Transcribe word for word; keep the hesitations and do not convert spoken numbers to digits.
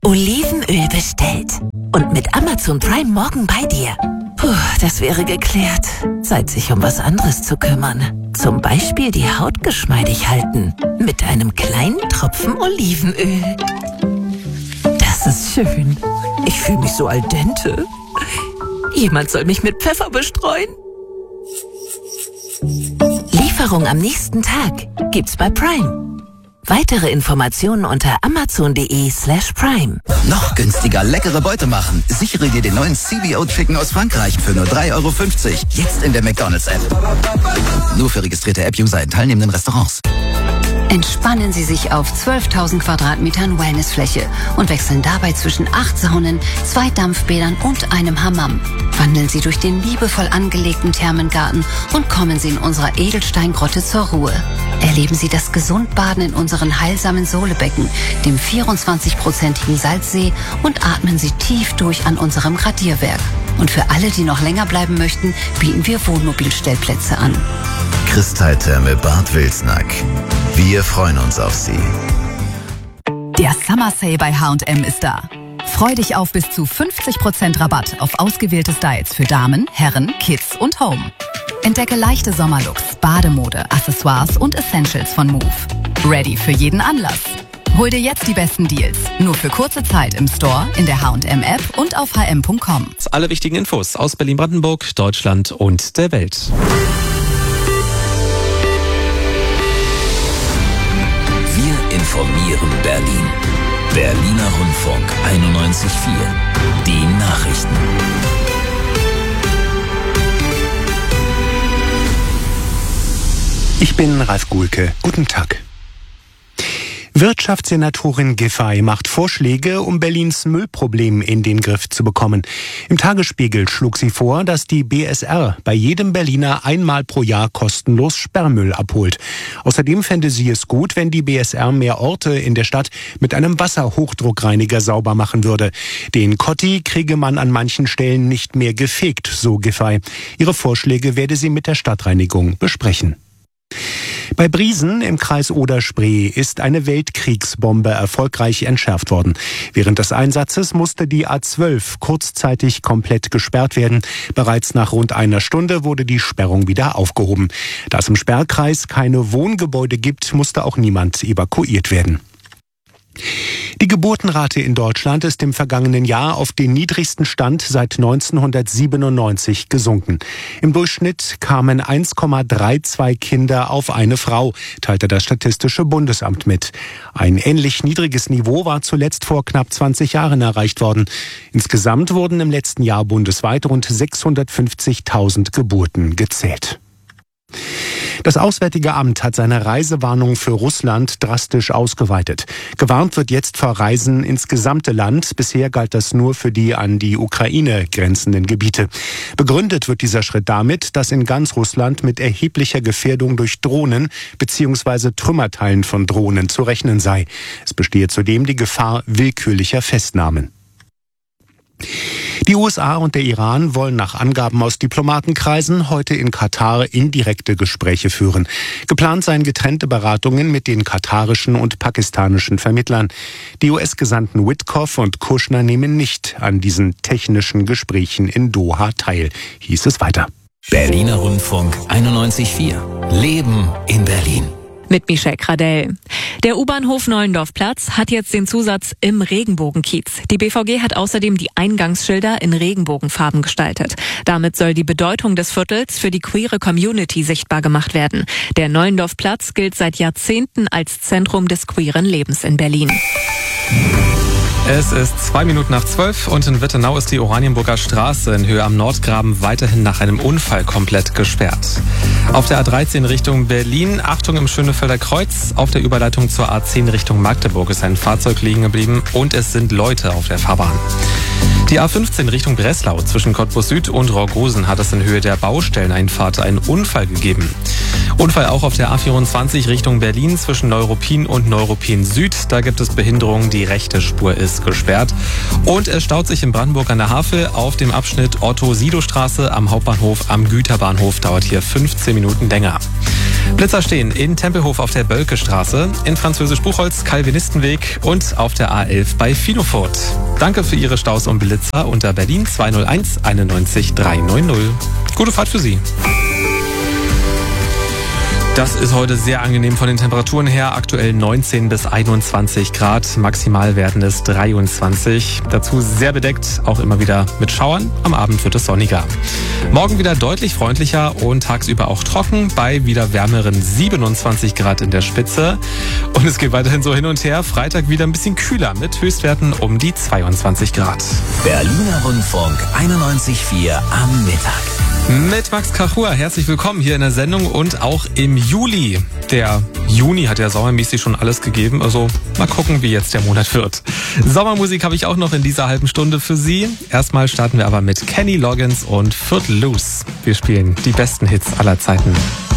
Olivenöl bestellt. Und mit Amazon Prime morgen bei dir. Puh, das wäre geklärt. Zeit, sich um was anderes zu kümmern. Zum Beispiel die Haut geschmeidig halten. Mit einem kleinen Tropfen Olivenöl. Das ist schön. Ich fühle mich so al dente. Jemand soll mich mit Pfeffer bestreuen. Lieferung am nächsten Tag gibt's bei Prime. Weitere Informationen unter amazon.de slash prime. Noch günstiger leckere Beute machen. Sichere dir den neuen C B O Chicken aus Frankreich für nur drei Euro fünfzig. Jetzt in der McDonald's-App. Nur für registrierte App-User in teilnehmenden Restaurants. Entspannen Sie sich auf zwölftausend Quadratmetern Wellnessfläche und wechseln dabei zwischen acht Saunen, zwei Dampfbädern und einem Hammam. Wandeln Sie durch den liebevoll angelegten Thermengarten und kommen Sie in unserer Edelsteingrotte zur Ruhe. Erleben Sie das Gesundbaden in unseren heilsamen Sohlebecken, dem vierundzwanzig-prozentigen Salzsee und atmen Sie tief durch an unserem Gradierwerk. Und für alle, die noch länger bleiben möchten, bieten wir Wohnmobilstellplätze an. Kristalltherme Bad Wilsnack. Wir freuen uns auf Sie. Der Summer Sale bei H und M ist da. Freu dich auf bis zu fünfzig Prozent Rabatt auf ausgewählte Styles für Damen, Herren, Kids und Home. Entdecke leichte Sommerlooks, Bademode, Accessoires und Essentials von Move. Ready für jeden Anlass. Hol dir jetzt die besten Deals. Nur für kurze Zeit im Store, in der H und M App und auf h m punkt com. Alle wichtigen Infos aus Berlin-Brandenburg, Deutschland und der Welt. Wir informieren Berlin. Berliner Rundfunk einundneunzig Komma vier. Die Nachrichten. Ich bin Ralf Guhlke. Guten Tag. Wirtschaftssenatorin Giffey macht Vorschläge, um Berlins Müllproblem in den Griff zu bekommen. Im Tagesspiegel schlug sie vor, dass die B S R bei jedem Berliner einmal pro Jahr kostenlos Sperrmüll abholt. Außerdem fände sie es gut, wenn die B S R mehr Orte in der Stadt mit einem Wasserhochdruckreiniger sauber machen würde. Den Kotti kriege man an manchen Stellen nicht mehr gefegt, so Giffey. Ihre Vorschläge werde sie mit der Stadtreinigung besprechen. Bei Briesen im Kreis Oder-Spree ist eine Weltkriegsbombe erfolgreich entschärft worden. Während des Einsatzes musste die A zwölf kurzzeitig komplett gesperrt werden. Bereits nach rund einer Stunde wurde die Sperrung wieder aufgehoben. Da es im Sperrkreis keine Wohngebäude gibt, musste auch niemand evakuiert werden. Die Geburtenrate in Deutschland ist im vergangenen Jahr auf den niedrigsten Stand seit neunzehnhundertsiebenundneunzig gesunken. Im Durchschnitt kamen eins Komma zweiunddreißig Kinder auf eine Frau, teilte das Statistische Bundesamt mit. Ein ähnlich niedriges Niveau war zuletzt vor knapp zwanzig Jahren erreicht worden. Insgesamt wurden im letzten Jahr bundesweit rund sechshundertfünfzigtausend Geburten gezählt. Das Auswärtige Amt hat seine Reisewarnung für Russland drastisch ausgeweitet. Gewarnt wird jetzt vor Reisen ins gesamte Land. Bisher galt das nur für die an die Ukraine grenzenden Gebiete. Begründet wird dieser Schritt damit, dass in ganz Russland mit erheblicher Gefährdung durch Drohnen bzw. Trümmerteilen von Drohnen zu rechnen sei. Es bestehe zudem die Gefahr willkürlicher Festnahmen. Die U S A und der Iran wollen nach Angaben aus Diplomatenkreisen heute in Katar indirekte Gespräche führen. Geplant seien getrennte Beratungen mit den katarischen und pakistanischen Vermittlern. Die U S-Gesandten Witkoff und Kushner nehmen nicht an diesen technischen Gesprächen in Doha teil, hieß es weiter. Berliner Rundfunk einundneunzig Komma vier. Leben in Berlin. Mit Michelle Kradell. Der U-Bahnhof Neuendorfplatz hat jetzt den Zusatz im Regenbogenkiez. Die B V G hat außerdem die Eingangsschilder in Regenbogenfarben gestaltet. Damit soll die Bedeutung des Viertels für die queere Community sichtbar gemacht werden. Der Neuendorfplatz gilt seit Jahrzehnten als Zentrum des queeren Lebens in Berlin. Es ist zwei Minuten nach zwölf und in Wittenau ist die Oranienburger Straße in Höhe am Nordgraben weiterhin nach einem Unfall komplett gesperrt. Auf der A dreizehn Richtung Berlin, Achtung im Schönefelder Kreuz. Auf der Überleitung zur A zehn Richtung Magdeburg ist ein Fahrzeug liegen geblieben und es sind Leute auf der Fahrbahn. Die A fünfzehn Richtung Breslau zwischen Cottbus Süd und Roggosen hat es in Höhe der Baustelleneinfahrt einen Unfall gegeben. Unfall auch auf der A vierundzwanzig Richtung Berlin zwischen Neuruppin und Neuruppin Süd. Da gibt es Behinderungen, die rechte Spur ist gesperrt. Und es staut sich in Brandenburg an der Havel auf dem Abschnitt Otto-Sido-Straße am Hauptbahnhof am Güterbahnhof. Dauert hier fünfzehn Minuten länger. Blitzer stehen in Tempelhof auf der Bölke-Straße, in Französisch-Buchholz, Calvinistenweg und auf der A elf bei Finofurt. Danke für Ihre Staus und Blitzer unter Berlin zwei null eins einundneunzig dreihundert. Gute Fahrt für Sie. Das ist heute sehr angenehm von den Temperaturen her. Aktuell neunzehn bis einundzwanzig Grad. Maximal werden es dreiundzwanzig. Dazu sehr bedeckt, auch immer wieder mit Schauern. Am Abend wird es sonniger. Morgen wieder deutlich freundlicher und tagsüber auch trocken bei wieder wärmeren siebenundzwanzig Grad in der Spitze. Und es geht weiterhin so hin und her. Freitag wieder ein bisschen kühler mit Höchstwerten um die zweiundzwanzig Grad. Berliner Rundfunk einundneunzig Komma vier am Mittag. Mit Max Kachur, herzlich willkommen hier in der Sendung und auch im Juli. Der Juni hat ja sommermäßig schon alles gegeben, also mal gucken, wie jetzt der Monat wird. Sommermusik habe ich auch noch in dieser halben Stunde für Sie. Erstmal starten wir aber mit Kenny Loggins und Footloose. Wir spielen die besten Hits aller Zeiten.